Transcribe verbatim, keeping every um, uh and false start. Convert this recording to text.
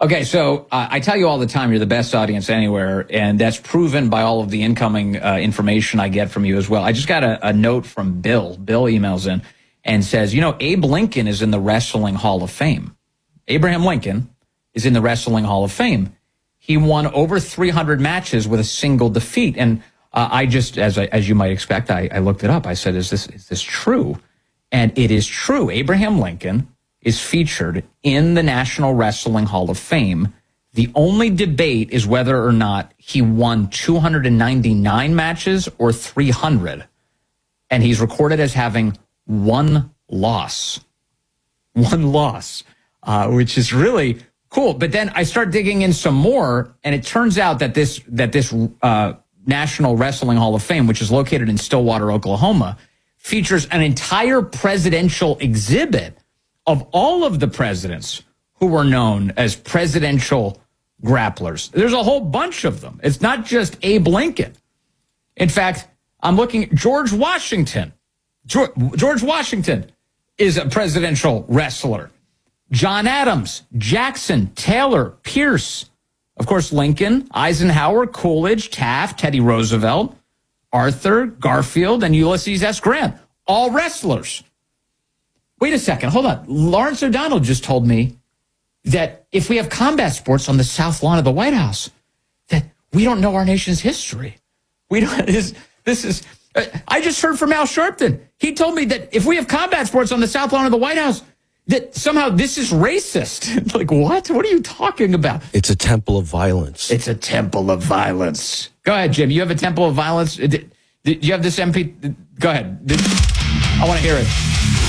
Okay, so uh, I tell you all the time, you're the best audience anywhere, and that's proven by all of the incoming uh, information I get from you as well. I just got a, a note from Bill. Bill emails in and says, you know, Abe Lincoln is in the Wrestling Hall of Fame. Abraham Lincoln is in the Wrestling Hall of Fame. He won over three hundred matches with a single defeat. And uh, I just, as I, as you might expect, I, I looked it up. I said, is this, is this true? And it is true. Abraham Lincoln is featured in the National Wrestling Hall of Fame. The only debate is whether or not he won two hundred ninety-nine matches or three hundred. And he's recorded as having one loss. One loss, uh, which is really cool. But then I start digging in some more, and it turns out that this, that this uh, National Wrestling Hall of Fame, which is located in Stillwater, Oklahoma, features an entire presidential exhibit of all of the presidents who were known as presidential grapplers. There's a whole bunch of them. It's not just Abe Lincoln. In fact, I'm looking at George Washington. George, George Washington is a presidential wrestler. John Adams, Jackson, Taylor, Pierce. Of course, Lincoln, Eisenhower, Coolidge, Taft, Teddy Roosevelt, Arthur, Garfield, and Ulysses S. Grant. All wrestlers. Wait a second. Hold on. Lawrence O'Donnell just told me that if we have combat sports on the south lawn of the White House, that we don't know our nation's history. We don't. This, this is. Uh, I just heard from Al Sharpton. He told me that if we have combat sports on the south lawn of the White House, that somehow this is racist. Like, what? What are you talking about? It's a temple of violence. It's a temple of violence. Go ahead, Jim. You have a temple of violence. Did, did you have this M P? Go ahead. Did, I want to hear it.